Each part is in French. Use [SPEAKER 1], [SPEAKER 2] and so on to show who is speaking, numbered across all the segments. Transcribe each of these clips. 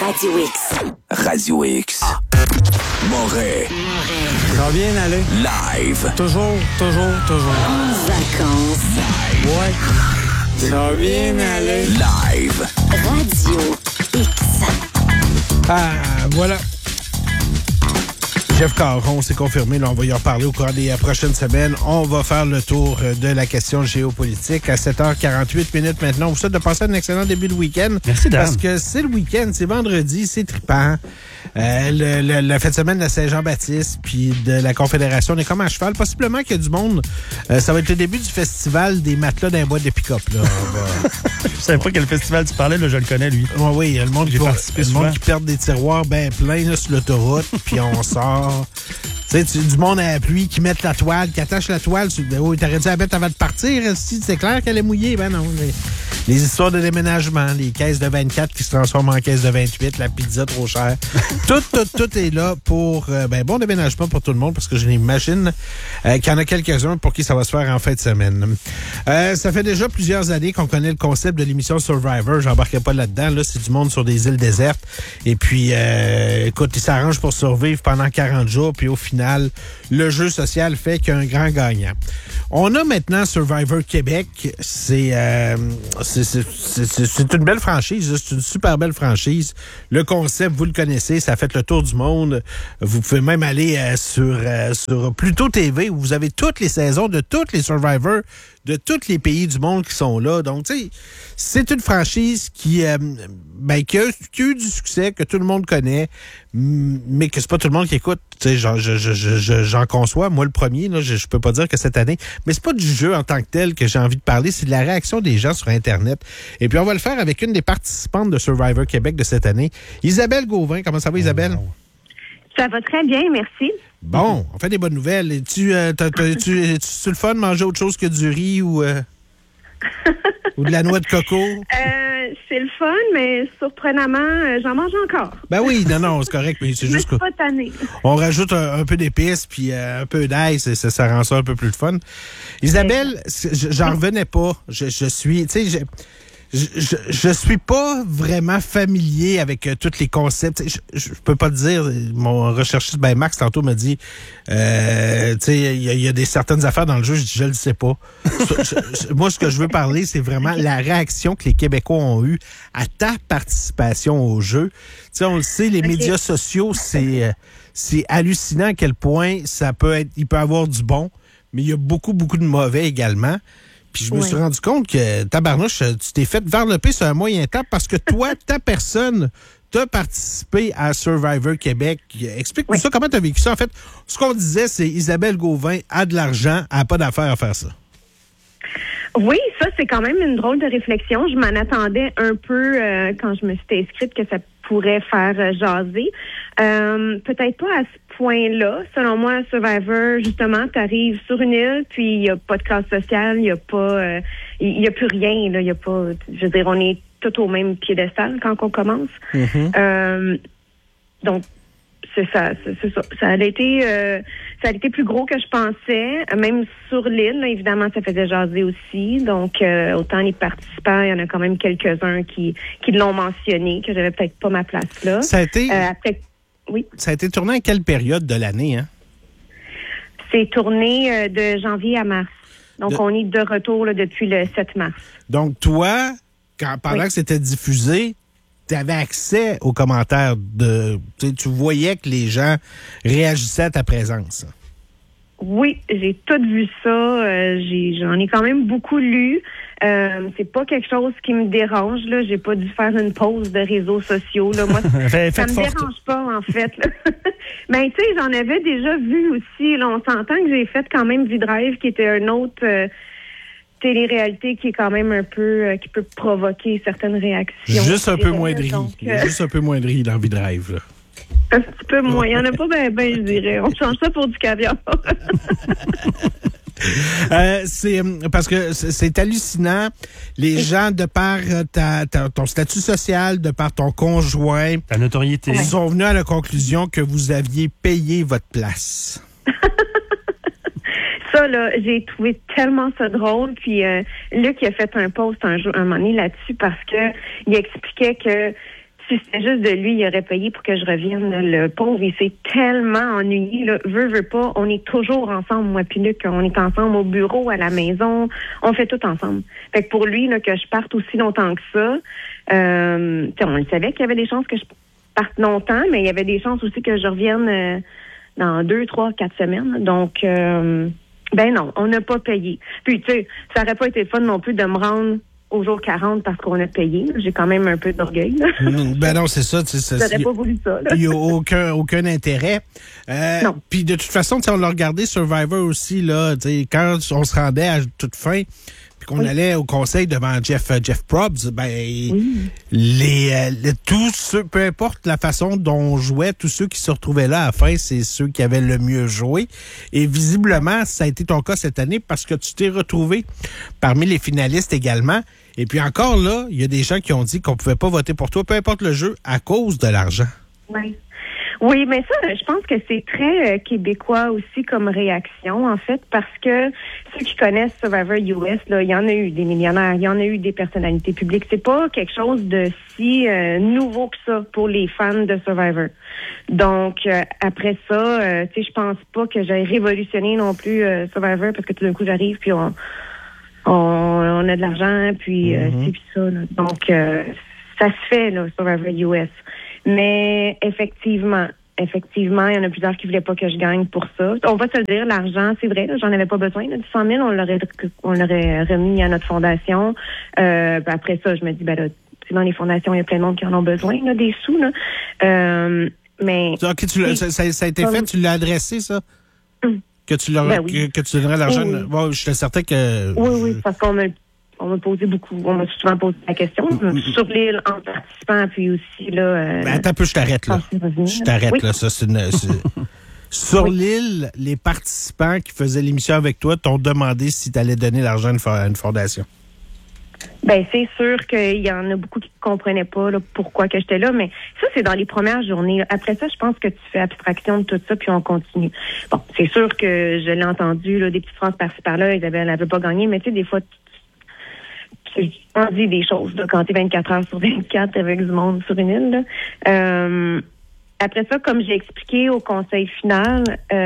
[SPEAKER 1] Radio X.
[SPEAKER 2] Radio X. Moret.
[SPEAKER 3] Ça va bien aller.
[SPEAKER 2] Live.
[SPEAKER 3] Toujours.
[SPEAKER 1] En vacances.
[SPEAKER 3] Ouais. Ça va bien aller.
[SPEAKER 2] Live.
[SPEAKER 1] Radio X.
[SPEAKER 3] Ah, voilà. Jeff Caron, c'est confirmé. Là, on va y en reparler au cours des prochaines semaines. On va faire le tour de la question géopolitique à 7h48 minutes maintenant. On vous souhaite de passer un excellent début de week-end.
[SPEAKER 4] Merci, Dan.
[SPEAKER 3] Parce que c'est le week-end, c'est vendredi, c'est trippant. La fête de semaine de Saint-Jean-Baptiste puis de la Confédération, on est comme à cheval. Possiblement qu'il y a du monde. Ça va être le début du festival des matelas d'un bois de pick-up. Là.
[SPEAKER 4] Je savais pas quel festival tu parlais, là, je le connais, lui.
[SPEAKER 3] Oui, il y a le monde qui perd des tiroirs bien pleins là, sur l'autoroute, puis on sort. Tu sais, du monde à la pluie qui met la toile, qui attache la toile. Oh, t'aurais dû la mettre avant de partir. Si c'est clair qu'elle est mouillée. Ben non. Les histoires de déménagement, les caisses de 24 qui se transforment en caisses de 28, la pizza trop chère. Tout est là pour bon déménagement pour tout le monde parce que je l'imagine qu'il y en a quelques-uns pour qui ça va se faire en fin de semaine. Ça fait déjà plusieurs années qu'on connaît le concept de l'émission Survivor. J'embarquais pas là-dedans. Là, c'est du monde sur des îles désertes. Et puis, écoute, ils s'arrangent pour survivre pendant 40 jours. Puis au final, le jeu social fait qu'il y a un grand gagnant. On a maintenant Survivor Québec. C'est une belle franchise. C'est une super belle franchise. Le concept, vous le connaissez. Ça a fait le tour du monde. Vous pouvez même aller sur Pluto TV où vous avez toutes les saisons de tous les Survivors de tous les pays du monde qui sont là. Donc, tu sais, c'est une franchise qui a eu du succès, que tout le monde connaît, mais que c'est pas tout le monde qui écoute. Tu sais, j'en conçois. Moi, le premier, là, je peux pas dire que cette année, mais c'est pas du jeu en tant que tel que j'ai envie de parler, c'est de la réaction des gens sur Internet. Et puis, on va le faire avec une des participantes de Survivor Québec de cette année, Isabelle Gauvin. Comment ça va, Isabelle?
[SPEAKER 5] Ça va très bien, merci.
[SPEAKER 3] Bon, on fait des bonnes nouvelles. Es-tu le fun de manger autre chose que du riz ou de la noix de coco?
[SPEAKER 5] C'est le fun, mais surprenamment, j'en mange encore.
[SPEAKER 3] Ben oui, non, c'est correct, mais c'est juste que
[SPEAKER 5] pas tannée.
[SPEAKER 3] On rajoute un peu d'épices puis un peu d'ail, ça rend ça un peu plus le fun. Isabelle, j'en revenais pas. Je suis pas vraiment familier avec tous les concepts. Je peux pas te dire. Mon recherchiste, Max, tantôt m'a dit, il y a certaines affaires dans le jeu. Je dis, je le sais pas. Moi, ce que je veux parler, c'est vraiment la réaction que les Québécois ont eue à ta participation au jeu. Tu sais, on le sait, les médias sociaux, c'est hallucinant à quel point il peut avoir du bon, mais il y a beaucoup, beaucoup de mauvais également. Puis je me suis rendu compte que, tabarnouche, tu t'es fait varloper sur un moyen temps parce que toi, ta personne, t'as participé à Survivor Québec. Explique-nous ça, comment t'as vécu ça? En fait, ce qu'on disait, c'est Isabelle Gauvin a de l'argent, elle n'a pas d'affaire à faire ça.
[SPEAKER 5] Oui, ça, c'est quand même une drôle de réflexion. Je m'en attendais un peu quand je me suis inscrite que ça pourrait faire jaser. Peut-être pas à ce point-là. Selon moi, Survivor, justement, t'arrives sur une île, puis il n'y a pas de classe sociale, il n'y a pas, il y a plus rien, là. Il y a pas, je veux dire, on est tout au même piédestal quand on commence. Mm-hmm. Donc, c'est ça. Ça a été plus gros que je pensais. Même sur l'île, là, évidemment, ça faisait jaser aussi. Donc, autant les participants, il y en a quand même quelques-uns qui l'ont mentionné, que j'avais peut-être pas ma place là.
[SPEAKER 3] Ça a été...
[SPEAKER 5] Oui.
[SPEAKER 3] Ça a été tourné à quelle période de l'année, hein?
[SPEAKER 5] C'est tourné de janvier à mars. Donc, on est de retour là, depuis le 7 mars. Donc,
[SPEAKER 3] toi, pendant que c'était diffusé, tu avais accès aux commentaires tu voyais que les gens réagissaient à ta présence.
[SPEAKER 5] Oui, j'ai tout vu ça. J'en ai quand même beaucoup lu. C'est pas quelque chose qui me dérange. Là, j'ai pas dû faire une pause de réseaux sociaux. Là, moi, ça me dérange pas en fait. Mais tu sais, j'en avais déjà vu aussi. Là, on s'entend que j'ai fait quand même V-Drive, qui était un autre télé-réalité qui est quand même un peu qui peut provoquer certaines réactions.
[SPEAKER 3] Juste un peu moins de riz. Juste un peu moins de riz dans V-Drive, là.
[SPEAKER 5] Un petit peu moins. Il n'y en a pas ben, je dirais. On change ça pour du caviar.
[SPEAKER 3] C'est parce que c'est hallucinant. Les gens, de par ton statut social, de par ton conjoint,
[SPEAKER 4] ta notoriété,
[SPEAKER 3] ils sont venus à la conclusion que vous aviez payé votre place.
[SPEAKER 5] Ça, là, j'ai trouvé tellement ça drôle. Puis Luc, il a fait un post un moment donné là-dessus parce que il expliquait que si c'était juste de lui, il aurait payé pour que je revienne. Le pauvre, il s'est tellement ennuyé. Là. Veut pas, on est toujours ensemble, moi puis Luc. On est ensemble au bureau, à la maison. On fait tout ensemble. Fait que pour lui, là, que je parte aussi longtemps que ça, on le savait qu'il y avait des chances que je parte longtemps, mais il y avait des chances aussi que je revienne dans 2, 3, 4 semaines. Donc, non, on n'a pas payé. Puis, tu sais, ça n'aurait pas été fun non plus de me rendre au jour 40 parce qu'on a payé. J'ai quand même un peu d'orgueil.
[SPEAKER 3] Ben non, c'est ça.
[SPEAKER 5] J'aurais pas voulu ça.
[SPEAKER 3] Il n'y a aucun intérêt. Non. Puis de toute façon, on l'a regardé Survivor aussi, là, quand on se rendait à toute fin, puis qu'on allait au conseil devant Jeff Probst, tous ceux, peu importe la façon dont on jouait, tous ceux qui se retrouvaient là à la fin, c'est ceux qui avaient le mieux joué. Et visiblement, ça a été ton cas cette année parce que tu t'es retrouvé parmi les finalistes également. Et puis encore là, il y a des gens qui ont dit qu'on pouvait pas voter pour toi, peu importe le jeu, à cause de l'argent.
[SPEAKER 5] Oui, mais ça, je pense que c'est très québécois aussi comme réaction, en fait, parce que ceux qui connaissent Survivor US, là, il y en a eu des millionnaires, il y en a eu des personnalités publiques. C'est pas quelque chose de si nouveau que ça pour les fans de Survivor. Donc, après ça, je pense pas que j'ai révolutionné non plus Survivor, parce que tout d'un coup, j'arrive, puis on a de l'argent, puis c'est puis ça. Là. Donc, ça se fait, là, Survivor US. Mais effectivement, il y en a plusieurs qui voulaient pas que je gagne pour ça. On va se le dire, l'argent, c'est vrai, là, j'en avais pas besoin. Là, 100 000, on l'aurait remis à notre fondation. Après ça, je me dis, là, dans les fondations, il y a plein de monde qui en ont besoin, là, des sous. Là. Mais
[SPEAKER 3] OK, ça a été fait, tu l'as adressé, ça? Que tu donnerais l'argent?
[SPEAKER 5] Oui.
[SPEAKER 3] Bon, je suis certain que...
[SPEAKER 5] Oui, parce qu'on m'a posé beaucoup. On m'a souvent posé la question. Sur l'île, en participant, puis aussi, là...
[SPEAKER 3] attends un peu, je t'arrête, là. Je t'arrête, là. Ça, Sur l'île, les participants qui faisaient l'émission avec toi t'ont demandé si tu allais donner l'argent à une fondation.
[SPEAKER 5] C'est sûr qu'il y en a beaucoup qui ne comprenaient pas là, pourquoi que j'étais là, mais ça, c'est dans les premières journées. Après ça, je pense que tu fais abstraction de tout ça, puis on continue. Bon, c'est sûr que je l'ai entendu, là, des petites phrases par-ci par-là, elle n'avait pas gagné, mais tu sais, des fois, on dit des choses là, quand tu es 24 heures sur 24 avec du monde sur une île. Là. Après ça, comme j'ai expliqué au conseil final,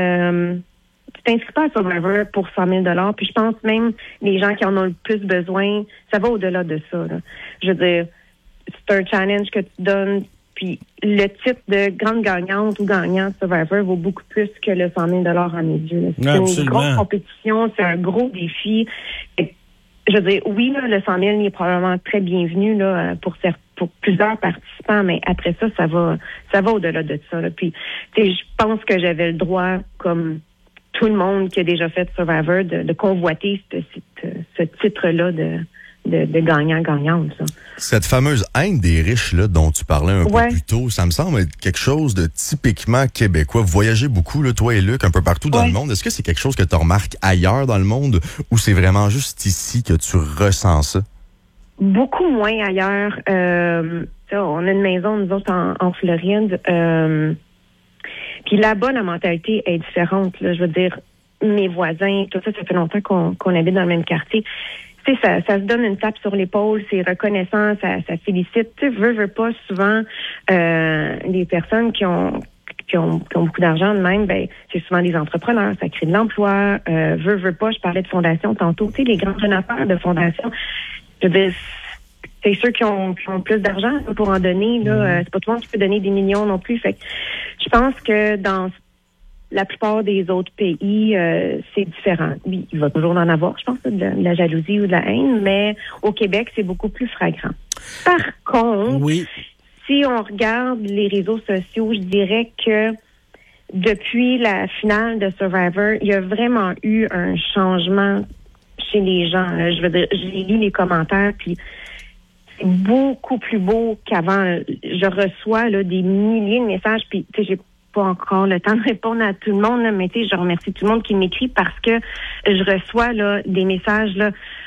[SPEAKER 5] tu t'inscris pas à Survivor pour 100 000 $, puis je pense même les gens qui en ont le plus besoin, ça va au-delà de ça. Là. Je veux dire, c'est un challenge que tu donnes, puis le titre de grande gagnante ou gagnant de Survivor vaut beaucoup plus que le 100 000 $ à mes yeux. Là. C'est une grosse compétition, c'est un gros défi. Je veux dire, oui, là, le 100 000 il est probablement très bienvenu là, pour plusieurs participants, mais après ça, ça va au-delà de ça. Là. Puis, je pense que j'avais le droit, comme tout le monde qui a déjà fait Survivor, de convoiter ce titre-là de gagnant-gagnante. Ça.
[SPEAKER 6] Cette fameuse haine des riches là, dont tu parlais un peu plus tôt, ça me semble être quelque chose de typiquement québécois. Vous voyagez beaucoup, là, toi et Luc, un peu partout dans le monde. Est-ce que c'est quelque chose que tu remarques ailleurs dans le monde ou c'est vraiment juste ici que tu ressens ça? Beaucoup moins ailleurs. On a une maison, nous autres, en Floride. Puis là-bas, la mentalité est différente. Là. Je veux dire, mes voisins, tout ça, ça fait longtemps qu'on habite dans le même quartier. Tu sais, ça se donne une tape sur l'épaule, c'est reconnaissant, ça félicite. Tu sais, veux pas souvent les personnes qui ont beaucoup d'argent de même, c'est souvent des entrepreneurs, ça crée de l'emploi. Veux pas, je parlais de fondation tantôt. Tu sais, les grands donateurs de fondation, je veux dire, c'est ceux qui ont plus d'argent pour en donner. Là, c'est pas tout le monde qui peut donner des millions non plus. Fait que je pense que dans la plupart des autres pays, c'est différent. Oui, il va toujours en avoir, je pense, de la jalousie ou de la haine, mais au Québec, c'est beaucoup plus flagrant. Par contre, si on regarde les réseaux sociaux, je dirais que depuis la finale de Survivor, il y a vraiment eu un changement chez les gens. Je veux dire, j'ai lu les commentaires, puis c'est beaucoup plus beau qu'avant. Je reçois là, des milliers de messages, puis tu sais, j'ai pas encore le temps de répondre à tout le monde, là, mais tu sais, je remercie tout le monde qui m'écrit parce que je reçois là des messages là.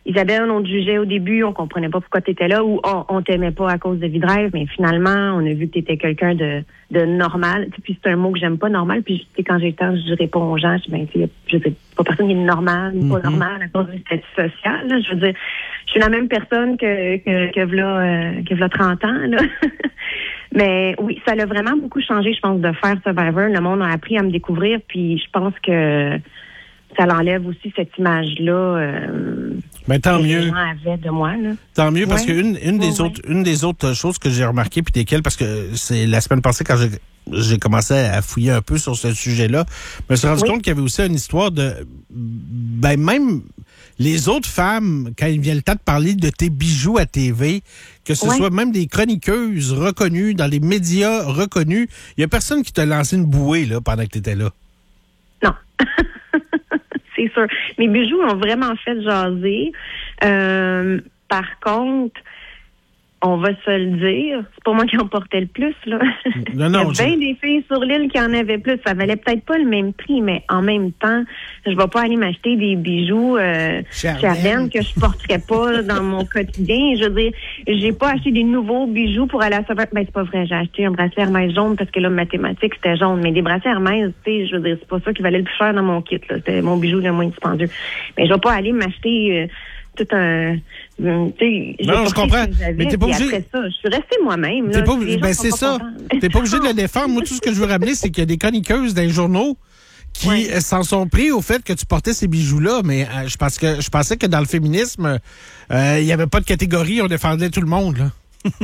[SPEAKER 5] Isabelle, on te jugeait au début, on comprenait pas pourquoi tu étais là, ou on t'aimait pas à cause de V-Drive, mais finalement, on a vu que tu étais quelqu'un de normal. Puis c'est un mot que j'aime pas, normal. Puis quand j'ai le temps, je réponds aux gens, je sais pas personne qui est normal, ni pas normal à cause du statut social. Là. Je veux dire, je suis la même personne que v'là 30 ans. Là. Mais oui, ça l'a vraiment beaucoup changé, je pense, de faire Survivor. Le monde a appris à me découvrir, puis je pense que ça l'enlève aussi cette image-là.
[SPEAKER 3] Tant
[SPEAKER 5] que
[SPEAKER 3] mieux.
[SPEAKER 5] Les gens avaient de moi. Là.
[SPEAKER 3] Tant mieux, parce qu'une des autres choses que j'ai remarqué, puis desquelles, parce que c'est la semaine passée quand j'ai commencé à fouiller un peu sur ce sujet-là, je me suis rendu compte qu'il y avait aussi une histoire de même les autres femmes, quand il vient le temps de parler de tes bijoux à TV, que ce soit même des chroniqueuses reconnues, dans les médias reconnus, il y a personne qui t'a lancé une bouée là, pendant que tu étais là.
[SPEAKER 5] Non. C'est sûr. Mes bijoux ont vraiment fait jaser. Par contre, on va se le dire, c'est pas moi qui en portais le plus, là.
[SPEAKER 3] Non,
[SPEAKER 5] il y a bien des filles sur l'île qui en avaient plus. Ça valait peut-être pas le même prix, mais en même temps, je vais pas aller m'acheter des bijoux Chardin que je porterais pas dans mon quotidien. Je veux dire, j'ai pas acheté des nouveaux bijoux pour aller à Survivor. C'est pas vrai, j'ai acheté un bracelet Hermès jaune parce que là, mathématiques, c'était jaune. Mais des bracelets Hermès, tu sais, je veux dire, c'est pas ça qui valait le plus cher dans mon kit, là. C'était mon bijou le moins dispendieux. Mais je vais pas aller m'acheter tout un...
[SPEAKER 3] non, je comprends. Mais t'es pas obligé...
[SPEAKER 5] Après ça, je suis restée moi-même.
[SPEAKER 3] T'es pas obligé... c'est ça. T'es pas obligé de le défendre. Moi, tout ce que je veux ramener, c'est qu'il y a des chroniqueuses dans les journaux qui s'en sont pris au fait que tu portais ces bijoux-là. Mais je pensais que dans le féminisme, il n'y avait pas de catégorie. On défendait tout le monde, là.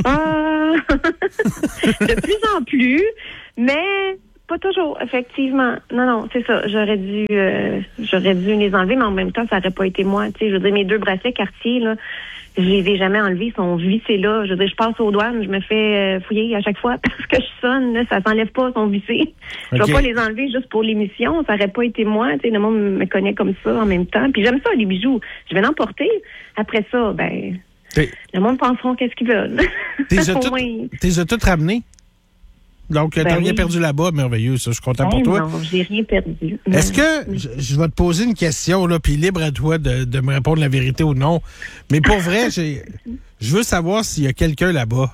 [SPEAKER 5] De plus en plus, mais... Pas toujours, effectivement. Non, c'est ça. J'aurais dû les enlever, mais en même temps, ça n'aurait pas été moi. Tu sais, je veux dire, mes 2 bracelets Cartier, là, je les ai jamais enlevés, ils sont vissés là. Je veux dire, je passe aux douanes, je me fais fouiller à chaque fois parce que je sonne, là, ça s'enlève pas, ils sont vissés. Je vais pas les enlever juste pour l'émission, ça n'aurait pas été moi. Tu sais, le monde me connaît comme ça en même temps. Puis j'aime ça, les bijoux. Je vais l'emporter. Après ça, le monde penseront qu'est-ce qu'ils veulent.
[SPEAKER 3] T'es tout ramené? Donc, t'as rien perdu là-bas, merveilleux, ça, je suis content pour toi.
[SPEAKER 5] Non, j'ai rien perdu.
[SPEAKER 3] Est-ce que, je vais te poser une question, là, puis libre à toi de me répondre la vérité ou non, mais pour vrai, je veux savoir s'il y a quelqu'un là-bas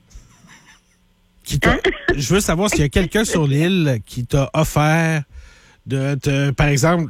[SPEAKER 3] je veux savoir s'il y a quelqu'un sur l'île qui t'a offert par exemple,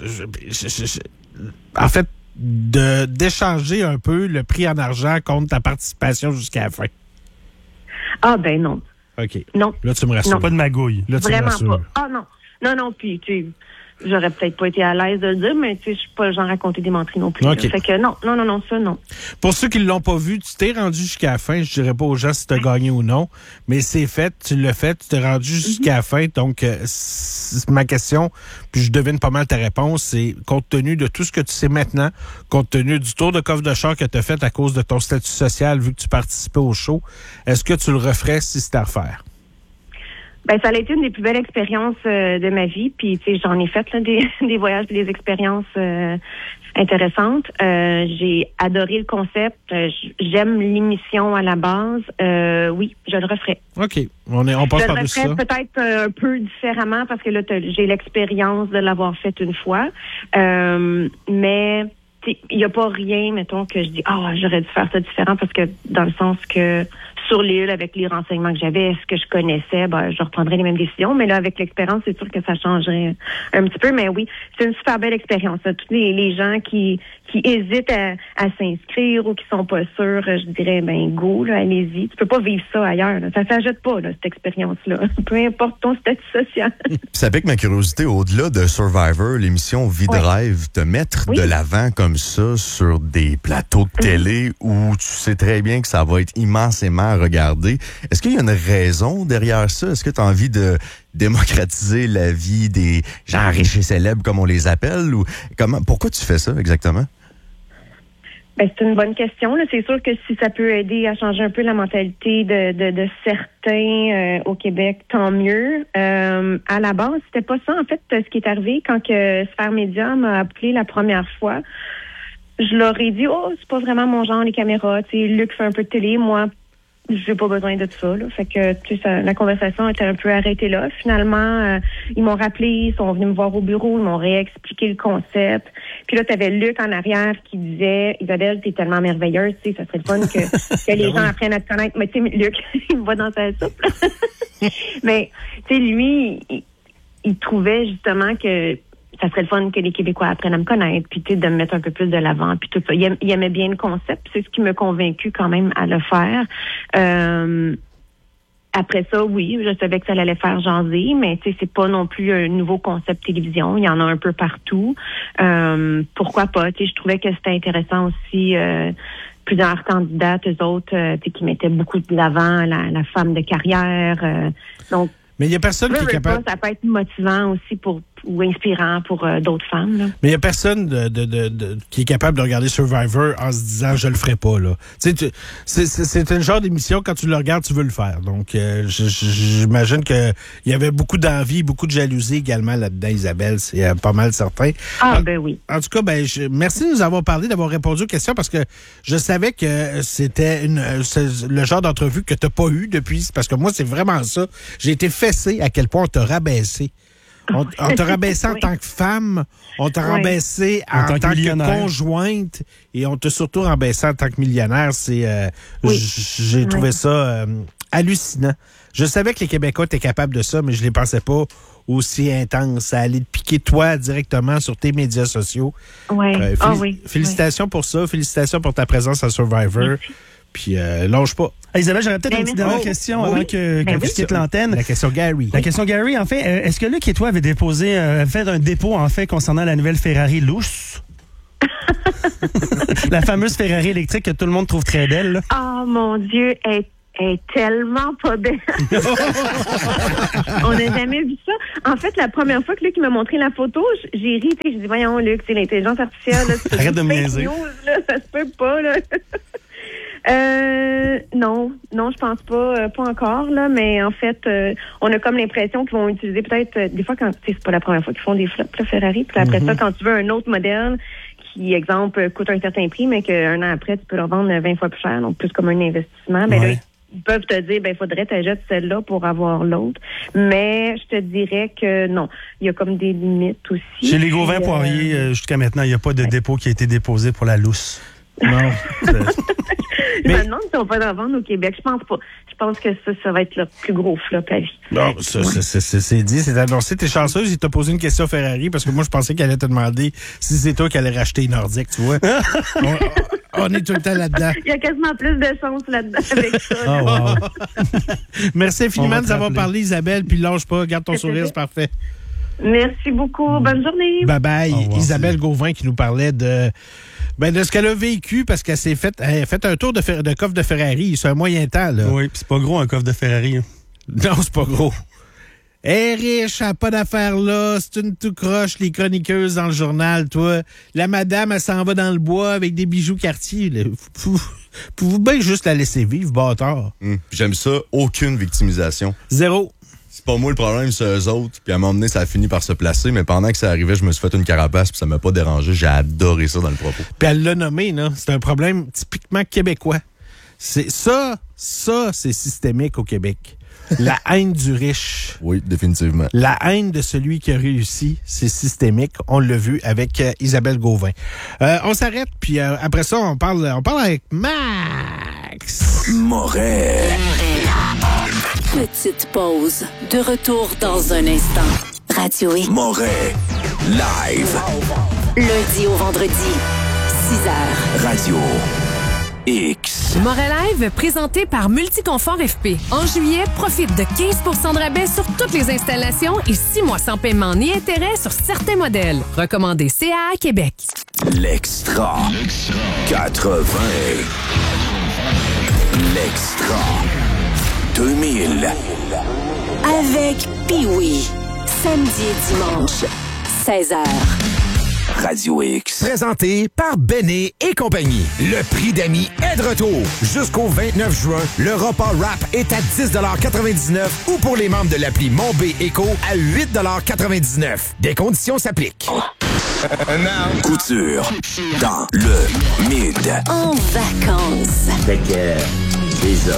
[SPEAKER 3] en fait, d'échanger un peu le prix en argent contre ta participation jusqu'à la fin.
[SPEAKER 5] Ah, ben non.
[SPEAKER 3] OK.
[SPEAKER 5] Non.
[SPEAKER 3] Là, tu me rassures.
[SPEAKER 4] Pas de magouille.
[SPEAKER 3] Là, tu
[SPEAKER 5] vraiment
[SPEAKER 3] me rassures.
[SPEAKER 5] pas. Ah, non. Non, puis tu sais, j'aurais peut-être pas été à l'aise de le dire, mais tu sais, je suis pas le genre à raconter des menteries non plus.
[SPEAKER 3] Okay.
[SPEAKER 5] Fait que non, ça, non.
[SPEAKER 3] Pour ceux qui l'ont pas vu, tu t'es rendu jusqu'à la fin. Je dirais pas aux gens si tu as gagné ou non, mais c'est fait, tu l'as fait, tu t'es rendu jusqu'à la fin. Donc, c'est ma question, puis je devine pas mal ta réponse, c'est compte tenu de tout ce que tu sais maintenant, compte tenu du tour de coffre de char que tu as fait à cause de ton statut social, vu que tu participais au show, est-ce que tu le referais si c'était à refaire?
[SPEAKER 5] Ça a été une des plus belles expériences de ma vie. Puis, tu sais, j'en ai fait là, des voyages et des expériences intéressantes. J'ai adoré le concept. J'aime l'émission à la base. Oui, je le referai.
[SPEAKER 3] OK. On passe par-dessus ça.
[SPEAKER 5] Je le referai peut-être un peu différemment parce que là, j'ai l'expérience de l'avoir fait une fois. Mais il n'y a pas rien, mettons, que je dis, j'aurais dû faire ça différent parce que dans le sens que sur l'île, avec les renseignements que j'avais, ce que je connaissais, je reprendrais les mêmes décisions. Mais là, avec l'expérience, c'est sûr que ça changerait un petit peu. Mais oui, c'est une super belle expérience. Là. Tous les gens qui hésitent à s'inscrire ou qui sont pas sûrs, je dirais, go, là, allez-y. Tu peux pas vivre ça ailleurs. Là. Ça s'ajoute pas, là, cette expérience-là. Peu importe ton statut social.
[SPEAKER 6] Ça pique ma curiosité, au-delà de Survivor, l'émission V-Drive, te mettre de l'avant comme ça sur des plateaux de télé où tu sais très bien que ça va être immensément regardé. Est-ce qu'il y a une raison derrière ça? Est-ce que tu as envie de démocratiser la vie des gens riches et célèbres, comme on les appelle? Ou pourquoi tu fais ça exactement?
[SPEAKER 5] C'est une bonne question. Là. C'est sûr que si ça peut aider à changer un peu la mentalité de certains au Québec, tant mieux. À la base, c'était pas ça. En fait, ce qui est arrivé quand que Sphère Média m'a appelé la première fois, je leur ai dit, c'est pas vraiment mon genre, les caméras. Tu sais, Luc fait un peu de télé, moi, j'ai pas besoin de ça, là. Fait que, tu sais, la conversation était un peu arrêtée là. Finalement, ils m'ont rappelé, ils sont venus me voir au bureau, ils m'ont réexpliqué le concept. Puis là, t'avais Luc en arrière qui disait, Isabelle, t'es tellement merveilleuse, tu sais, ça serait le fun que les gens apprennent à te connaître. Mais tu sais, Luc, il me voit dans sa soupe, là. Mais, tu sais, lui, il trouvait justement que ça serait le fun que les Québécois apprennent à me connaître, puis tu sais, de me mettre un peu plus de l'avant, puis tout ça. Il aimait bien le concept, c'est ce qui m'a convaincu quand même à le faire. Après ça, oui, je savais que ça allait faire jaser, mais tu sais, c'est pas non plus un nouveau concept télévision. Il y en a un peu partout. Pourquoi pas? Tu sais, je trouvais que c'était intéressant aussi. Plusieurs candidates, eux autres, qui mettaient beaucoup de l'avant la femme de carrière. Donc,
[SPEAKER 3] mais il y a personne qui est capable.
[SPEAKER 5] Ça peut être motivant aussi ou inspirant pour d'autres femmes. Là.
[SPEAKER 3] Mais il y a personne qui est capable de regarder Survivor en se disant je le ferai pas là. C'est un genre d'émission quand tu le regardes, tu veux le faire. Donc j'imagine que il y avait beaucoup d'envie, beaucoup de jalousie également là-dedans, Isabelle. C'est pas mal certain.
[SPEAKER 5] Ben oui.
[SPEAKER 3] En tout cas, merci de nous avoir parlé, d'avoir répondu aux questions parce que je savais que c'était le genre d'entrevue que t'as pas eu depuis. Parce que moi, c'est vraiment ça. J'ai été fessé à quel point on t'a rabaissé. On t'a rabaissé en tant que femme, on t'a rabaissé en tant que conjointe et on t'a surtout rabaissé en tant que millionnaire. J'ai trouvé ça hallucinant. Je savais que les Québécois étaient capables de ça, mais je ne les pensais pas aussi intense à aller te piquer toi directement sur tes médias sociaux. Félicitations pour ça. Félicitations pour ta présence à Survivor. Merci. Puis, lâche pas.
[SPEAKER 4] Isabelle, j'aurais peut-être une petite dernière question avant que tu quittes l'antenne.
[SPEAKER 3] La question Gary.
[SPEAKER 4] La question Gary, en fait, est-ce que Luc et toi avez fait un dépôt, en fait, concernant la nouvelle Ferrari Luce? La fameuse Ferrari électrique que tout le monde trouve très belle, là.
[SPEAKER 5] Oh, mon Dieu, elle est tellement pas belle. On n'a jamais vu ça. En fait, la première fois que Luc m'a montré la photo, j'ai ri, tu sais, j'ai dit, voyons, Luc, c'est l'intelligence artificielle, là.
[SPEAKER 4] Arrête de me niaiser.
[SPEAKER 5] Ça se peut pas, là. Non, je pense pas encore, là, mais en fait, on a comme l'impression qu'ils vont utiliser peut-être, des fois, quand, tu sais, c'est pas la première fois qu'ils font des flops, là, Ferrari, puis après ça, quand tu veux un autre modèle qui, exemple, coûte un certain prix, mais qu'un an après, tu peux le revendre 20 fois plus cher, donc plus comme un investissement, là, ils peuvent te dire, il faudrait que tu achètes celle-là pour avoir l'autre. Mais je te dirais que non. Il y a comme des limites aussi.
[SPEAKER 4] Chez les Gauvin Poirier, jusqu'à maintenant, il n'y a pas de dépôt qui a été déposé pour la Luce.
[SPEAKER 3] Non.
[SPEAKER 5] Je me demande si on va en vendre au Québec. Je pense pas. Je pense que ça va être le plus gros flop à vie.
[SPEAKER 3] Non, c'est dit, c'est annoncé. T'es chanceuse, il t'a posé une question Ferrari parce que moi, je pensais qu'elle allait te demander si c'est toi qui allais racheter une Nordique, tu vois. on est tout le temps là-dedans.
[SPEAKER 5] Il y a quasiment plus de chance là-dedans avec ça.
[SPEAKER 4] Oh, wow.
[SPEAKER 3] Merci infiniment de nous avoir parlé, Isabelle, puis lâche pas, garde ton sourire, c'est parfait.
[SPEAKER 5] Merci beaucoup. Bonne journée.
[SPEAKER 3] Bye-bye. Isabelle Gauvin qui nous parlait de ce qu'elle a vécu parce qu'elle s'est fait un tour de coffre de Ferrari. C'est un moyen temps, là.
[SPEAKER 4] Oui, puis c'est pas gros un coffre de Ferrari. Hein.
[SPEAKER 3] Non, c'est pas gros. Elle est riche, elle n'a pas d'affaires là. C'est une tout croche, les chroniqueuses dans le journal, toi. La madame, elle s'en va dans le bois avec des bijoux Cartier. Pouvez-vous bien juste la laisser vivre, bâtard?
[SPEAKER 6] J'aime ça. Aucune victimisation.
[SPEAKER 3] Zéro.
[SPEAKER 6] C'est pas moi le problème, c'est eux autres. Puis à un moment donné, ça a fini par se placer. Mais pendant que ça arrivait, je me suis fait une carapace puis ça m'a pas dérangé. J'ai adoré ça dans le propos.
[SPEAKER 3] Puis elle l'a nommé, là. C'est un problème typiquement québécois. C'est c'est systémique au Québec. La haine du riche.
[SPEAKER 6] Oui, définitivement.
[SPEAKER 3] La haine de celui qui a réussi, c'est systémique. On l'a vu avec Isabelle Gauvin. On s'arrête, puis après ça, on parle avec Max
[SPEAKER 2] Moret.
[SPEAKER 1] Petite pause. De retour dans un instant. Radio X.
[SPEAKER 2] Moret. Live.
[SPEAKER 1] Lundi au vendredi. 6h.
[SPEAKER 2] Radio X.
[SPEAKER 7] Moret Live, présenté par Multiconfort FP. En juillet, profite de 15% de rabais sur toutes les installations et 6 mois sans paiement ni intérêt sur certains modèles. Recommandé CAA Québec.
[SPEAKER 2] L'extra. 80. L'extra. 2000.
[SPEAKER 1] Avec Pee-Wee. Samedi et dimanche. 16h.
[SPEAKER 2] Radio X.
[SPEAKER 8] Présenté par Béné et compagnie. Le prix d'amis est de retour. Jusqu'au 29 juin, le repas rap est à 10,99$ ou pour les membres de l'appli Mon B Éco à 8,99$. Des conditions s'appliquent.
[SPEAKER 2] Couture dans le Mid.
[SPEAKER 1] En vacances.
[SPEAKER 2] Fait que, les